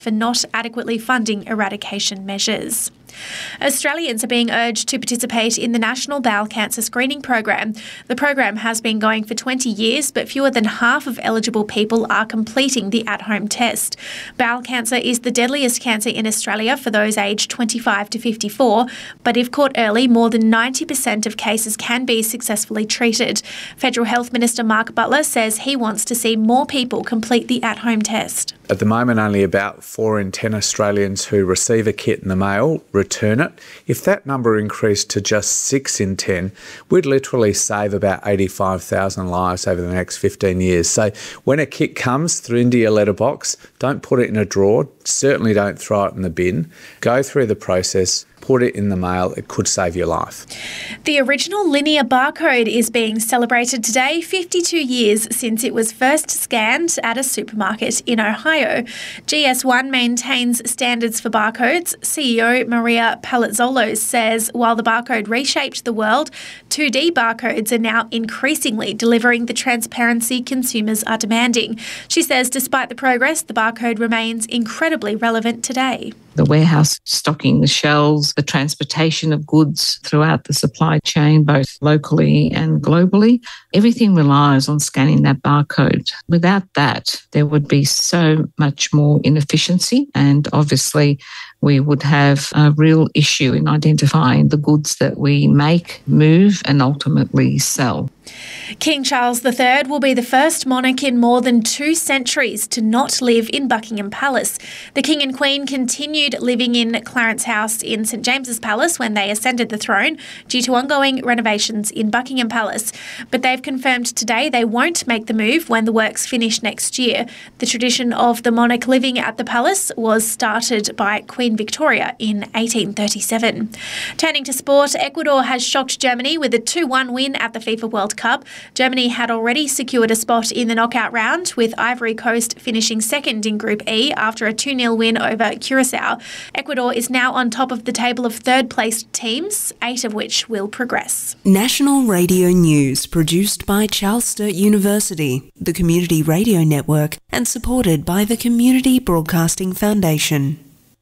for not adequately funding eradication measures. Australians are being urged to participate in the National Bowel Cancer Screening Program. The program has been going for 20 years, but fewer than half of eligible people are completing the at-home test. Bowel cancer is the deadliest cancer in Australia for those aged 25 to 54, but if caught early, more than 90% of cases can be successfully treated. Federal Health Minister Mark Butler says he wants to see more people complete the at-home test. At the moment, only about 4 in 10 Australians who receive a kit in the mail return it. If that number increased to just 6 in 10, we'd literally save about 85,000 lives over the next 15 years. So when a kit comes through into your letterbox, don't put it in a drawer, certainly don't throw it in the bin. Go through the process, put it in the mail, it could save your life. The original linear barcode is being celebrated today, 52 years since it was first scanned at a supermarket in Ohio. GS1 maintains standards for barcodes. CEO Maria Palazzolo says while the barcode reshaped the world, 2D barcodes are now increasingly delivering the transparency consumers are demanding. She says despite the progress, the barcode remains incredibly relevant today. The warehouse stocking the shelves, the transportation of goods throughout the supply chain, both locally and globally, everything relies on scanning that barcode. Without that, there would be so much more inefficiency, and obviously we would have a real issue in identifying the goods that we make, move and ultimately sell. King Charles III will be the first monarch in more than 2 centuries to not live in Buckingham Palace. The King and Queen continued living in Clarence House in St James's Palace when they ascended the throne due to ongoing renovations in Buckingham Palace. But they've confirmed today they won't make the move when the works finish next year. The tradition of the monarch living at the palace was started by Queen Victoria in 1837. Turning to sport, Ecuador has shocked Germany with a 2-1 win at the FIFA World Cup. Germany had already secured a spot in the knockout round, with Ivory Coast finishing second in Group E after a 2-0 win over Curacao. Ecuador is now on top of the table of third-placed teams, 8 of which will progress. National Radio News, produced by Charles Sturt University, the Community Radio Network, and supported by the Community Broadcasting Foundation.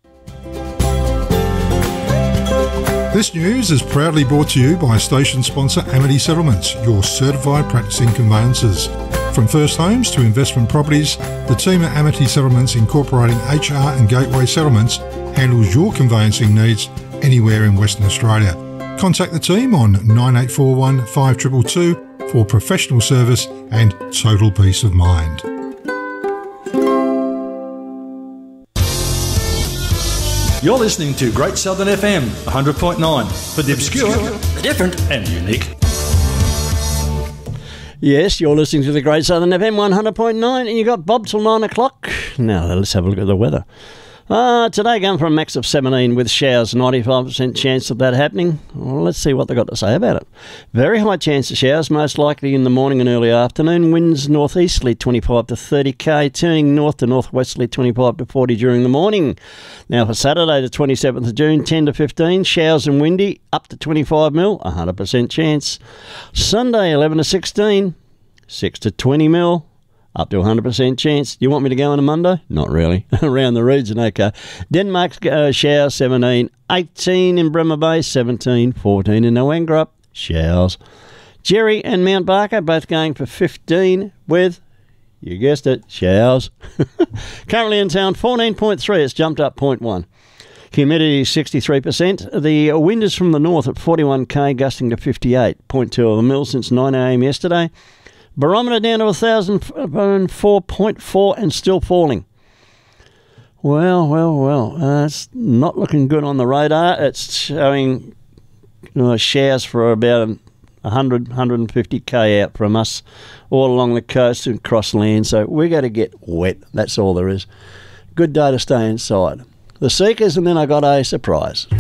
This news is proudly brought to you by station sponsor Amity Settlements, your certified practicing conveyancers. From first homes to investment properties, the team at Amity Settlements, incorporating HR and Gateway Settlements, handles your conveyancing needs anywhere in Western Australia. Contact the team on 9841 5222 for professional service and total peace of mind. You're listening to Great Southern FM 100.9 for the obscure, the different and unique. Yes, you're listening to the Great Southern FM 100.9 and you got Bob till 9 o'clock. Now let's have a look at the weather. Today going for a max of 17 with showers, 95% chance of that happening. Well, let's see what they've got to say about it. Very high chance of showers, most likely in the morning and early afternoon. Winds northeasterly 25 to 30k, turning north to northwesterly 25 to 40 during the morning. Now for Saturday the 27th of June, 10 to 15, showers and windy, up to 25 mil, 100% chance. Sunday 11 to 16, 6 to 20 mil. Up to 100% chance. Do you want me to go on a Monday? Not really. Around the region, okay. Denmark's showers, 17. 18 in Bremer Bay, 17. 14 in Noangarup, showers. Jerry and Mount Barker both going for 15 with, you guessed it, showers. Currently in town, 14.3. It's jumped up 0.1. Humidity 63%. The wind is from the north at 41k, gusting to 58.2 of a mil since 9 a.m. yesterday. Barometer down to 1,004.4 and still falling. Well. It's not looking good on the radar. It's showing showers for about 100, 150k out from us all along the coast and across land. So we're going to get wet. That's all there is. Good day to stay inside. The Seekers, and then I got a surprise.